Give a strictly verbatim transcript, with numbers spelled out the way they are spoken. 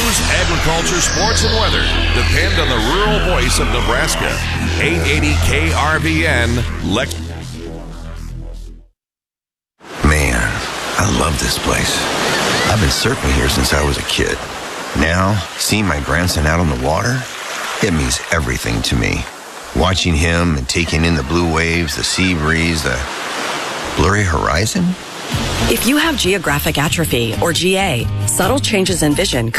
News, agriculture, sports, and weather depend on the rural voice of Nebraska. eight eighty K R V N, Lex. Man, I love this place. I've been surfing here since I was a kid. Now, seeing my grandson out on the water, it means everything to me. Watching him and taking in the blue waves, the sea breeze, the blurry horizon. If you have geographic atrophy or G A, subtle changes in vision